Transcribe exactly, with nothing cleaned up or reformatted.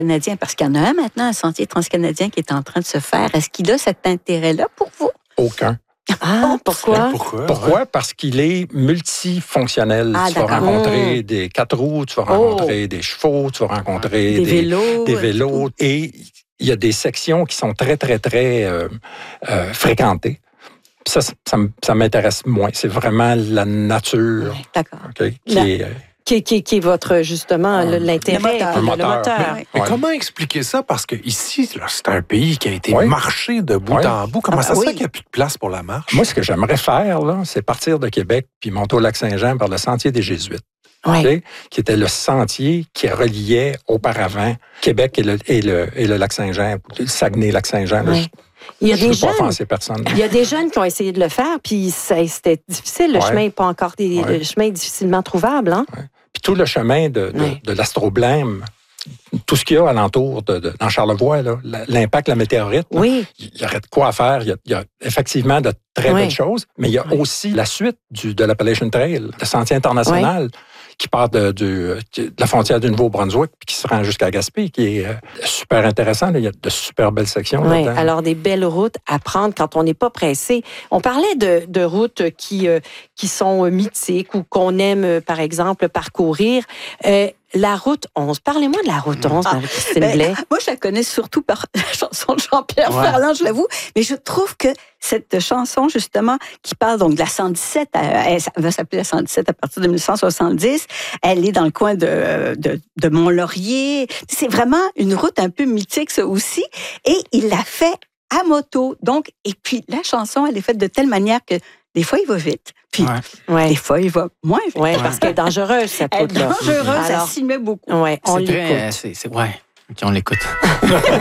Canadien, parce qu'il y en a un maintenant, un sentier transcanadien qui est en train de se faire. Est-ce qu'il a cet intérêt-là pour vous? Aucun. Ah, pourquoi? Pourquoi? Pourquoi? Ouais. Parce qu'il est multifonctionnel. Ah, tu vas d'accord. rencontrer Mmh. des quatre roues, tu vas rencontrer oh. des chevaux, tu vas rencontrer des, des vélos. Des vélos. Et il y a des sections qui sont très, très, très euh, euh, fréquentées. Ça, ça, ça m'intéresse moins. C'est vraiment la nature ouais, d'accord. Okay, qui la... est... Qui, qui, qui est votre, justement, un, l'intérêt, le moteur. le moteur. moteur. Mais, mais ouais. comment expliquer ça? Parce que ici, c'est un pays qui a été ouais. marché de bout ouais. en bout. Comment ah, ça se oui. fait qu'il n'y a plus de place pour la marche? Moi, ce que j'aimerais faire, là, c'est partir de Québec puis monter au Lac-Saint-Jean par le sentier des Jésuites. Ouais. Okay, qui était le sentier qui reliait auparavant Québec et le, et le, et le Lac-Saint-Jean, le Saguenay-Lac-Saint-Jean. Ouais. Il y a je des ne veux pas jeunes, offenser personne. il y a des jeunes qui ont essayé de le faire, puis ça, c'était difficile. Le ouais. chemin n'est pas encore des, ouais. le chemin est difficilement trouvable. Hein? Ouais. Puis tout le chemin de, de, ouais. de l'astroblème, tout ce qu'il y a alentour de, de, dans Charlevoix, là, l'impact de la météorite, oui. là, il y aurait de quoi à faire. Il y a, il y a effectivement de très oui. belles choses, mais il y a oui. aussi la suite du, de l'Appalachian Trail, le sentier international, oui. qui part de, de, de la frontière du Nouveau-Brunswick puis qui se rend jusqu'à Gaspé, qui est euh, super intéressant. Là. Il y a de super belles sections oui. là-dedans. Alors, des belles routes à prendre quand on n'est pas pressé. On parlait de, de routes qui, euh, qui sont mythiques ou qu'on aime, euh, par exemple, parcourir. Euh, La route onze. Parlez-moi de la route onze, ah, Marie-Christine ben, Blais. Moi, je la connais surtout par la chanson de Jean-Pierre ouais. Ferland, je l'avoue. Mais je trouve que cette chanson, justement, qui parle donc de la cent dix-sept, elle va s'appeler la cent dix-sept à partir de mille neuf cent soixante-dix. Elle est dans le coin de, de, de Mont-Laurier. C'est vraiment une route un peu mythique, ça aussi. Et il l'a fait à moto. Donc, et puis, la chanson, elle est faite de telle manière que des fois, il va vite. Puis, ouais. Ouais. des fois, il va moins vite. Oui, parce qu'elle est dangereuse, cette route-là. Elle est dangereuse, Alors, elle s'y met beaucoup. Ouais, on l'écoute. l'écoute. C'est, c'est, ouais, OK, on l'écoute.